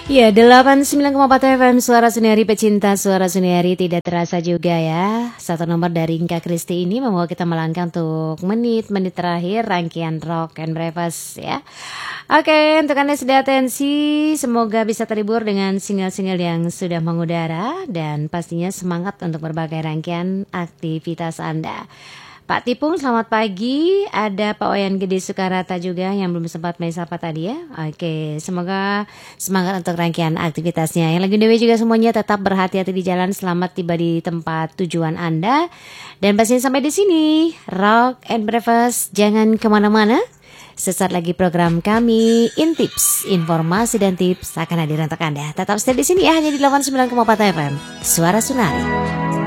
Ya, 89,4 FM Suara Seniari pecinta Suara Seniari, tidak terasa juga ya. Satu nomor dari Inka Kristi ini membawa kita melangkah untuk menit-menit terakhir rangkaian Rock and Breakfast ya. Oke, untuk Anda sudah atensi, semoga bisa terhibur dengan single-single yang sudah mengudara dan pastinya semangat untuk berbagai rangkaian aktivitas Anda. Pak Tipung, selamat pagi. Ada Pak Wayan Gede Sukarata juga yang belum sempat menyapa tadi ya. Oke, semoga semangat untuk rangkaian aktivitasnya. Yang lagi dewe juga semuanya tetap berhati-hati di jalan. Selamat tiba di tempat tujuan Anda. Dan pastinya sampai di sini Rock and Breakfast, jangan kemana-mana. Sesaat lagi program kami Intips, informasi dan tips akan hadir untuk Anda. Tetap stay di sini ya, hanya di 89,4 FM Suara Sunari.